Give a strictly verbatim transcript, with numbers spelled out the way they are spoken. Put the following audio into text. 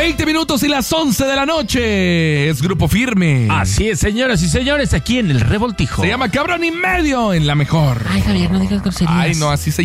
veinte minutos y las once de la noche. Es Grupo Firme. Así es, señoras y señores, aquí en el Revoltijo. Se llama Cabrón y Medio en La Mejor. Ay, Javier, no digas groserías. Ay, no, así se